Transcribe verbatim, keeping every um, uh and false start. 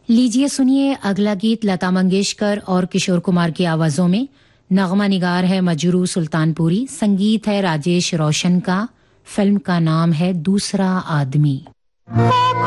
लीजिए सुनिए अगला गीत लता मंगेशकर और किशोर कुमार की आवाजों में। नगमा निगार है मजरू सुल्तानपुरी, संगीत है राजेश रोशन का, फिल्म का नाम है दूसरा आदमी।